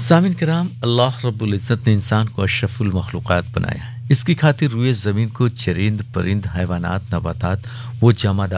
सामिन कराम, अल्लाह रब्बुल इज़्ज़त ने इंसान को अशरफुल मखलूक़ात बनाया है। इसकी खातिर रुए ज़मीन को चरिंद परिंद, हैवानात, नबातात, वो जमादात